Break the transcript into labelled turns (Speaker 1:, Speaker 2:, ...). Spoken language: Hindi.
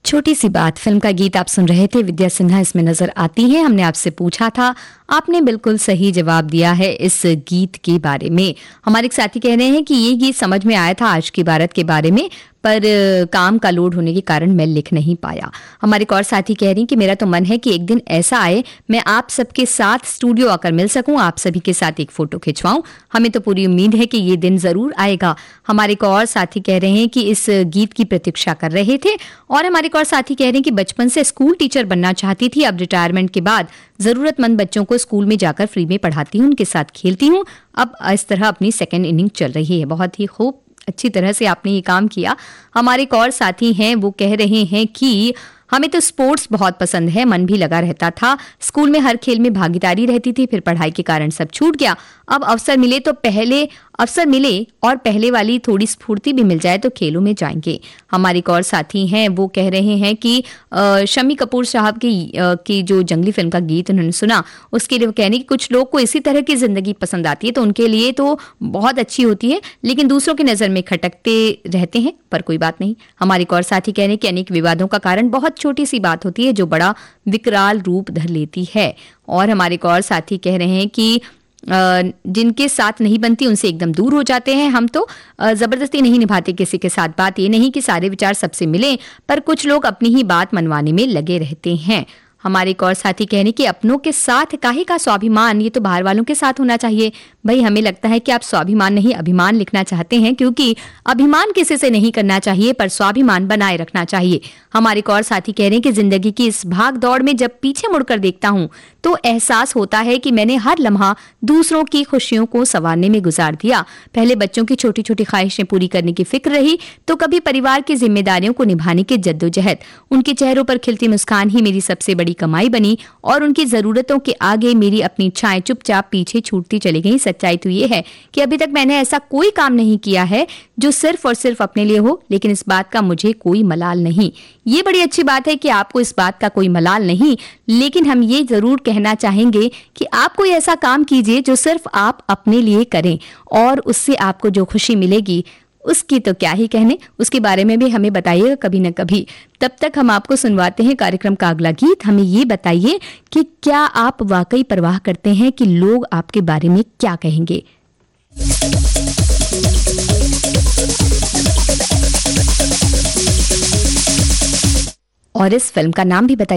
Speaker 1: छोटी सी बात फिल्म का गीत आप सुन रहे थे। विद्या सिन्हा इसमें नजर आती हैं। हमने आपसे पूछा था, आपने बिल्कुल सही जवाब दिया है इस गीत के बारे में। हमारे एक साथी कह रहे हैं कि ये गीत समझ में आया था आज की भारत के बारे में, पर काम का लोड होने के कारण मैं लिख नहीं पाया। हमारे एक और साथी कह रही हैं कि मेरा तो मन है कि एक दिन ऐसा आए मैं आप सबके साथ स्टूडियो आकर मिल सकूं, आप सभी के साथ एक फोटो खिंचवाऊं। हमें तो पूरी उम्मीद है कि ये दिन जरूर आएगा। हमारे एक और साथी कह रहे हैं कि इस गीत की प्रतीक्षा कर रहे थे। और हमारे एक और साथी कह रहे हैं कि बचपन से स्कूल टीचर बनना चाहती थी, अब रिटायरमेंट के बाद जरूरतमंद बच्चों को स्कूल में जाकर फ्री में पढ़ाती हूँ, उनके साथ खेलती हूँ। अब इस तरह अपनी सेकेंड इनिंग चल रही है। बहुत ही खूब, अच्छी तरह से आपने ये काम किया। हमारे एक और साथी हैं, वो कह रहे हैं कि हमें तो स्पोर्ट्स बहुत पसंद है, मन भी लगा रहता था, स्कूल में हर खेल में भागीदारी रहती थी, फिर पढ़ाई के कारण सब छूट गया। अब अवसर मिले और पहले वाली थोड़ी स्फूर्ति भी मिल जाए तो खेलों में जाएंगे। हमारे एक और साथी हैं, वो कह रहे हैं कि शम्मी कपूर साहब की जो जंगली फिल्म का गीत उन्होंने सुना, उसके लिए वो कह रहे हैं कि कुछ लोग को इसी तरह की जिंदगी पसंद आती है तो उनके लिए तो बहुत अच्छी होती है, लेकिन दूसरों की नजर में खटकते रहते हैं, पर कोई बात नहीं। हमारे एक और साथी कह रहे हैं कि अनेक विवादों का कारण बहुत छोटी सी बात होती है जो बड़ा विकराल रूप धर लेती है। और हमारे एक और साथी कह रहे हैं कि जिनके साथ नहीं बनती उनसे एकदम दूर हो जाते हैं। हम तो जबरदस्ती नहीं निभाते किसी के साथ। बात ये नहीं कि सारे विचार सबसे मिलें, पर कुछ लोग अपनी ही बात मनवाने में लगे रहते हैं। हमारे एक और साथी कहने कि अपनों के साथ काहे का स्वाभिमान, ये तो बाहर वालों के साथ होना चाहिए। भाई हमें लगता है कि आप स्वाभिमान नहीं अभिमान लिखना चाहते हैं, क्योंकि अभिमान किसी से नहीं करना चाहिए पर स्वाभिमान बनाए रखना चाहिए। हमारे एक और साथी कह रहे हैं कि जिंदगी की इस भाग दौड़ में जब पीछे मुड़कर देखता हूं तो एहसास होता है कि मैंने हर लम्हा दूसरों की खुशियों को संवारने में गुजार दिया। पहले बच्चों की छोटी छोटी ख्वाहिशें पूरी करने की फिक्र रही, तो कभी परिवार की जिम्मेदारियों को निभाने की जद्दोजहद। उनके चेहरों पर खिलती मुस्कान ही मेरी सबसे बड़ी कमाई बनी और उनकी जरूरतों के आगे मेरी अपनी इच्छाएं चुपचाप पीछे छूटती चली गईं। सच्चाई तो ये है कि अभी तक मैंने ऐसा कोई काम नहीं किया है जो सिर्फ और सिर्फ अपने लिए हो, लेकिन इस बात का मुझे कोई मलाल नहीं। ये बड़ी अच्छी बात है कि आपको इस बात का कोई मलाल नहीं, लेकिन हम ये जरूर कहना चाहेंगे कि आप कोई ऐसा काम कीजिए जो सिर्फ आप अपने लिए करें और उससे आपको जो खुशी मिलेगी उसकी तो क्या ही कहने, उसके बारे में भी हमें बताइएगा कभी न कभी। तब तक हम आपको सुनवाते हैं कार्यक्रम का अगला गीत। हमें ये बताइए कि क्या आप वाकई परवाह करते हैं कि लोग आपके बारे में क्या कहेंगे। और इस फिल्म का नाम भी बताइए।